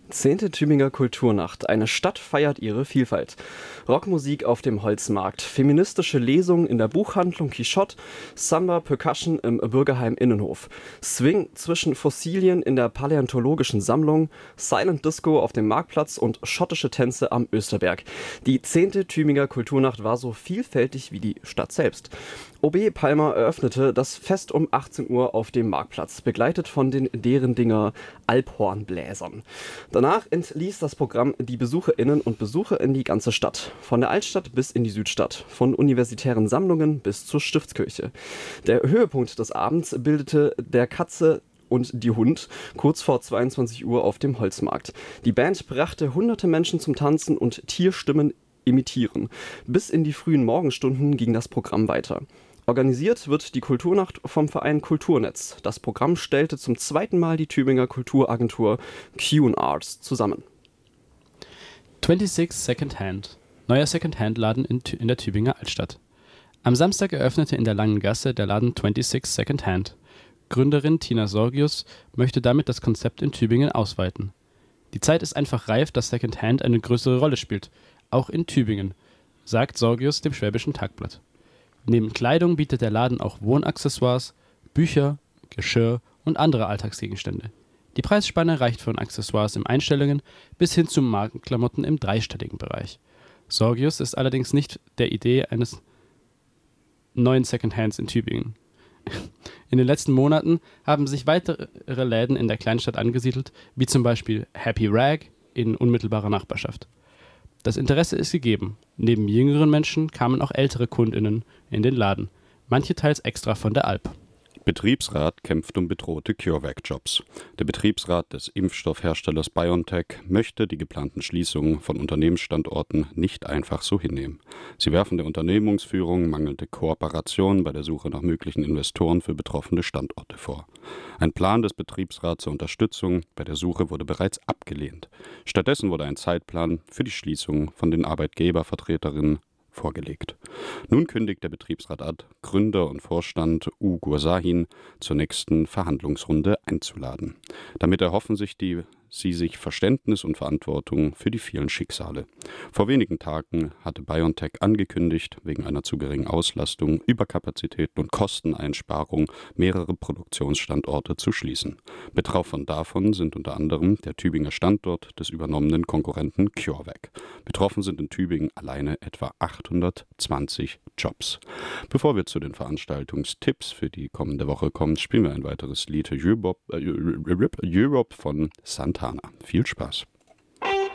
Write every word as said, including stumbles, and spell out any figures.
Zehnte Tübinger Kulturnacht. Eine Stadt feiert ihre Vielfalt. Rockmusik auf dem Holzmarkt, feministische Lesungen in der Buchhandlung Quichotte, Samba Percussion im Bürgerheim Innenhof, Swing zwischen Fossilien in der Paläontologischen Sammlung, Silent Disco auf dem Marktplatz und schottische Tänze am Österberg. Die zehnte Tübinger Kulturnacht war so vielfältig wie die Stadt selbst. O B Palmer eröffnete das Fest um achtzehn Uhr auf dem Marktplatz, begleitet von den Derendinger Alphornbläsern. Danach entließ das Programm die BesucherInnen und Besucher in die ganze Stadt. Von der Altstadt bis in die Südstadt, von universitären Sammlungen bis zur Stiftskirche. Der Höhepunkt des Abends bildete der Katze und die Hund kurz vor zweiundzwanzig Uhr auf dem Holzmarkt. Die Band brachte hunderte Menschen zum Tanzen und Tierstimmen imitieren. Bis in die frühen Morgenstunden ging das Programm weiter. Organisiert wird die Kulturnacht vom Verein Kulturnetz. Das Programm stellte zum zweiten Mal die Tübinger Kulturagentur Q and Arts zusammen. sechsundzwanzig Second Hand. Neuer Second-Hand-Laden in, in der Tübinger Altstadt. Am Samstag eröffnete in der Langen Gasse der Laden sechsundzwanzig Second Hand. Gründerin Tina Sorgius möchte damit das Konzept in Tübingen ausweiten. Die Zeit ist einfach reif, dass Second Hand eine größere Rolle spielt, auch in Tübingen, sagt Sorgius dem Schwäbischen Tagblatt. Neben Kleidung bietet der Laden auch Wohnaccessoires, Bücher, Geschirr und andere Alltagsgegenstände. Die Preisspanne reicht von Accessoires im Einstellungen bis hin zu Markenklamotten im dreistelligen Bereich. Sorgius ist allerdings nicht der Idee eines neuen Secondhands in Tübingen. In den letzten Monaten haben sich weitere Läden in der Kleinstadt angesiedelt, wie zum Beispiel Happy Rag in unmittelbarer Nachbarschaft. Das Interesse ist gegeben. Neben jüngeren Menschen kamen auch ältere KundInnen in den Laden, manche teils extra von der Alp. Betriebsrat kämpft um bedrohte CureVac-Jobs. Der Betriebsrat des Impfstoffherstellers BioNTech möchte die geplanten Schließungen von Unternehmensstandorten nicht einfach so hinnehmen. Sie werfen der Unternehmensführung mangelnde Kooperation bei der Suche nach möglichen Investoren für betroffene Standorte vor. Ein Plan des Betriebsrats zur Unterstützung bei der Suche wurde bereits abgelehnt. Stattdessen wurde ein Zeitplan für die Schließung von den Arbeitgebervertreterinnen vorgelegt. Nun kündigt der Betriebsrat an, Gründer und Vorstand Ugur Sahin zur nächsten Verhandlungsrunde einzuladen. Damit erhoffen sich die sie sich Verständnis und Verantwortung für die vielen Schicksale. Vor wenigen Tagen hatte BioNTech angekündigt, wegen einer zu geringen Auslastung, Überkapazitäten und Kosteneinsparung mehrere Produktionsstandorte zu schließen. Betroffen davon sind unter anderem der Tübinger Standort des übernommenen Konkurrenten CureVac. Betroffen sind in Tübingen alleine etwa achthundertzwanzig Jobs. Bevor wir zu den Veranstaltungstipps für die kommende Woche kommen, spielen wir ein weiteres Lied Europe, äh, Europe von Santana. Viel Spaß.